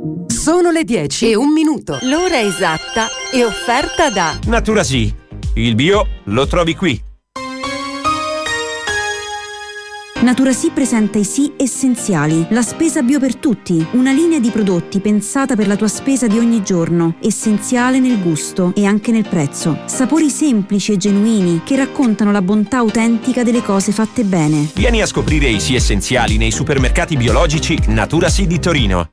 Sono le 10:01. L'ora esatta è offerta da Naturasì. Il bio lo trovi qui. Naturasì presenta i Sì Essenziali, la spesa bio per tutti, una linea di prodotti pensata per la tua spesa di ogni giorno, essenziale nel gusto e anche nel prezzo. Sapori semplici e genuini che raccontano la bontà autentica delle cose fatte bene. Vieni a scoprire i Sì Essenziali nei supermercati biologici Naturasì di Torino.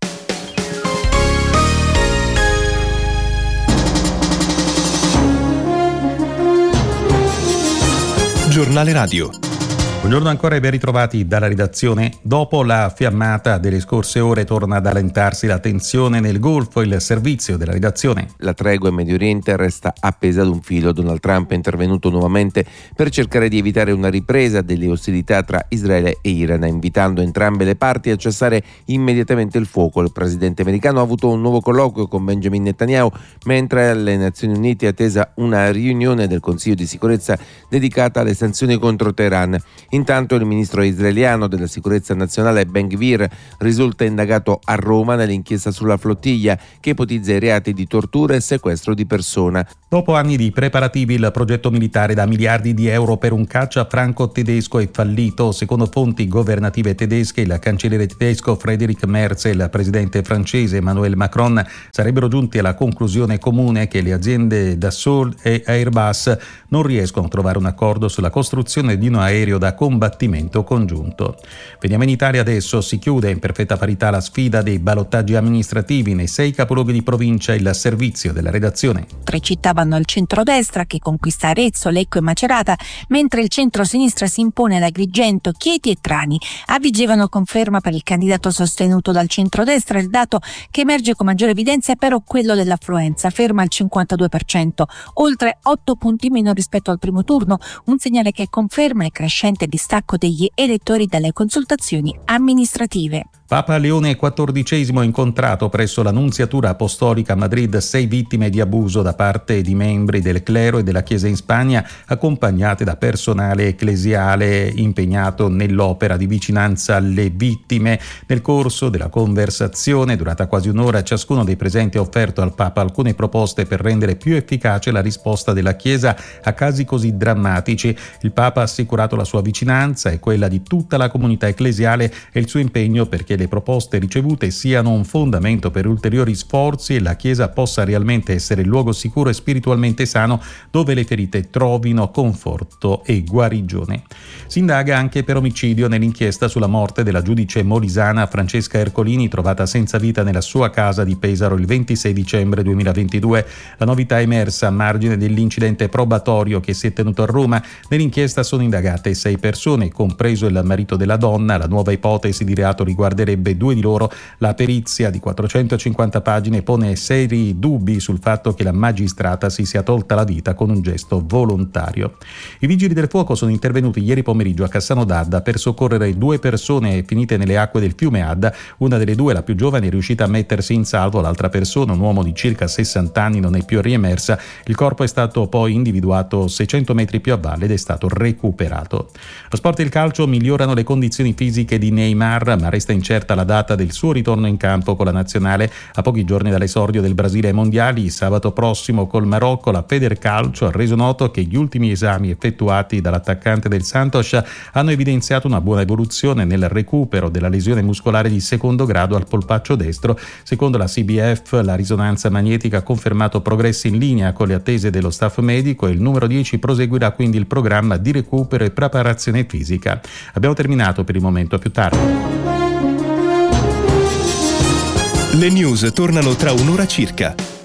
Giornale Radio. Buongiorno ancora e ben ritrovati dalla redazione. Dopo la fiammata delle scorse ore torna ad allentarsi la tensione nel Golfo, il servizio della redazione. La tregua in Medio Oriente resta appesa ad un filo. Donald Trump è intervenuto nuovamente per cercare di evitare una ripresa delle ostilità tra Israele e Iran, invitando entrambe le parti a cessare immediatamente il fuoco. Il presidente americano ha avuto un nuovo colloquio con Benjamin Netanyahu, mentre alle Nazioni Unite è attesa una riunione del Consiglio di sicurezza dedicata alle sanzioni contro Teheran. Intanto il ministro israeliano della sicurezza nazionale Ben Gvir risulta indagato a Roma nell'inchiesta sulla flottiglia che ipotizza i reati di tortura e sequestro di persona. Dopo anni di preparativi, il progetto militare da miliardi di euro per un caccia franco-tedesco è fallito. Secondo fonti governative tedesche, il cancelliere tedesco Friedrich Merz e il presidente francese Emmanuel Macron sarebbero giunti alla conclusione comune che le aziende Dassault e Airbus non riescono a trovare un accordo sulla costruzione di un aereo da combattimento congiunto. Veniamo in Italia adesso. Si chiude in perfetta parità la sfida dei ballottaggi amministrativi nei 6 capoluoghi di provincia. Il servizio della redazione. 3 città vanno al centrodestra, che conquista Arezzo, Lecco e Macerata, mentre il centro-sinistra si impone ad Agrigento, Chieti e Trani. A Vigevano conferma per il candidato sostenuto dal centrodestra. Il dato che emerge con maggiore evidenza è però quello dell'affluenza, ferma al 52%, oltre 8 punti meno rispetto al primo turno, un segnale che conferma il crescente distacco degli elettori dalle consultazioni amministrative. Papa Leone XIV ha incontrato presso la Nunziatura Apostolica a Madrid 6 vittime di abuso da parte di membri del clero e della Chiesa in Spagna, accompagnate da personale ecclesiale impegnato nell'opera di vicinanza alle vittime. Nel corso della conversazione, durata quasi un'ora, ciascuno dei presenti ha offerto al Papa alcune proposte per rendere più efficace la risposta della Chiesa a casi così drammatici. Il Papa ha assicurato la sua vicinanza e quella di tutta la comunità ecclesiale e il suo impegno perché le proposte ricevute siano un fondamento per ulteriori sforzi e la Chiesa possa realmente essere il luogo sicuro e spiritualmente sano dove le ferite trovino conforto e guarigione. Si indaga anche per omicidio nell'inchiesta sulla morte della giudice molisana Francesca Ercolini, trovata senza vita nella sua casa di Pesaro il 26 dicembre 2022. La novità è emersa a margine dell'incidente probatorio che si è tenuto a Roma. Nell'inchiesta sono indagate 6 persone, compreso il marito della donna. La nuova ipotesi di reato riguarderebbe 2 di loro. La perizia di 450 pagine pone seri dubbi sul fatto che la magistrata si sia tolta la vita con un gesto volontario. I vigili del fuoco sono intervenuti ieri pomeriggio a Cassano d'Adda per soccorrere 2 persone finite nelle acque del fiume Adda. Una delle 2, la più giovane, è riuscita a mettersi in salvo. L'altra persona, un uomo di circa 60 anni, non è più riemersa. Il corpo è stato poi individuato 600 metri più a valle ed è stato recuperato. Lo sport e il calcio migliorano le condizioni fisiche di Neymar, ma resta incerta la data del suo ritorno in campo con la nazionale. A pochi giorni dall'esordio del Brasile ai mondiali, sabato prossimo col Marocco, la Federcalcio ha reso noto che gli ultimi esami effettuati dall'attaccante del Santos hanno evidenziato una buona evoluzione nel recupero della lesione muscolare di secondo grado al polpaccio destro. Secondo la CBF, la risonanza magnetica ha confermato progressi in linea con le attese dello staff medico e il numero 10 proseguirà quindi il programma di recupero e preparazione fisica. Abbiamo terminato per il momento, a più tardi. Le news tornano tra un'ora circa.